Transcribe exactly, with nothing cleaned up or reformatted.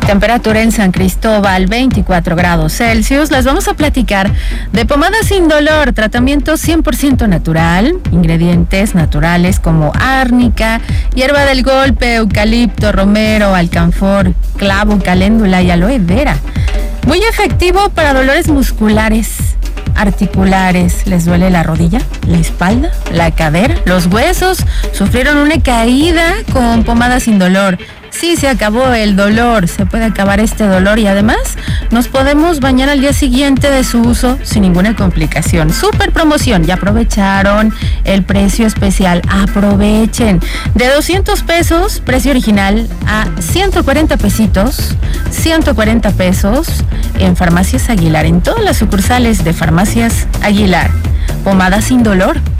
Temperatura en San Cristóbal, veinticuatro grados Celsius. Les vamos a platicar de pomada sin dolor, tratamiento cien por ciento natural, ingredientes naturales como árnica, hierba del golpe, eucalipto, romero, alcanfor, clavo, caléndula y aloe vera. Muy efectivo para dolores musculares, articulares. ¿Les duele la rodilla, la espalda, la cadera, los huesos? ¿Sufrieron una caída con pomada sin dolor? Sí, se acabó el dolor, se puede acabar este dolor y además nos podemos bañar al día siguiente de su uso sin ninguna complicación. Súper promoción, ya aprovecharon el precio especial, aprovechen. De doscientos pesos, precio original, a ciento cuarenta pesitos, ciento cuarenta pesos en Farmacias Aguilar, en todas las sucursales de Farmacias Aguilar. Pomada sin dolor.